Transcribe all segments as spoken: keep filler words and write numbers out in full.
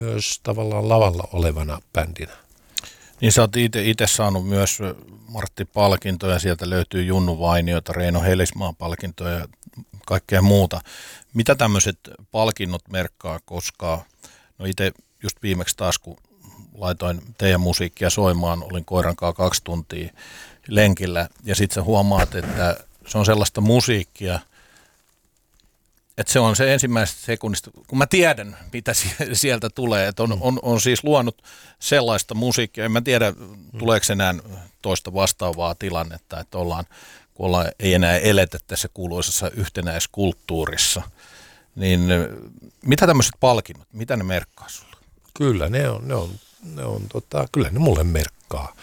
myös tavallaan lavalla olevana bändinä. Niin sä oot itse saanut myös Martti-palkintoja, sieltä löytyy Junnu Vainioita, Reino Helismaa-palkintoja ja kaikkea muuta. Mitä tämmöiset palkinnot merkkaa, koska no itse just viimeksi taas, kun laitoin teidän musiikkia soimaan, olin koiran kanssa kaksi tuntia lenkillä ja sitten sä huomaat, että se on sellaista musiikkia, että se on se ensimmäisestä sekunnista, kun mä tiedän, mitä sieltä tulee, että on, on, on siis luonut sellaista musiikkia, en mä tiedä, tuleeko enää toista vastaavaa tilannetta, että ollaan, kun ollaan, ei enää eletä tässä kuuluisessa yhtenäiskulttuurissa, niin mitä tämmöiset palkinnot, mitä ne merkkaa sulle? Kyllä, ne on, ne on, ne on tota, kyllä ne mulle merkkaa.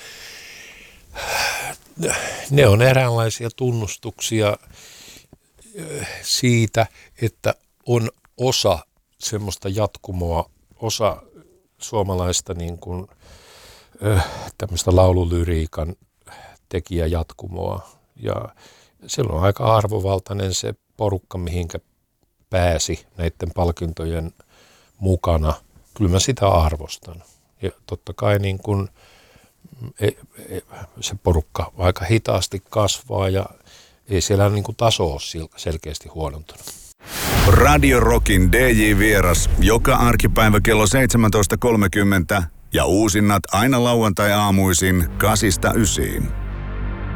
Ne on eräänlaisia tunnustuksia siitä, että on osa semmoista jatkumoa, osa suomalaista niin kuin, tämmöistä laululyriikan tekijäjatkumoa. Ja silloin on aika arvovaltainen se porukka, mihinkä pääsi näiden palkintojen mukana. Kyllä mä sitä arvostan. Ja totta kai niin kuin, se porukka aika hitaasti kasvaa ja ei siellä niin kuin taso ole selkeästi huonontunut. Radio Rockin D J-vieras joka arkipäivä kello seitsemäntoista kolmekymmentä ja uusinnat aina lauantai-aamuisin kasista ysiin.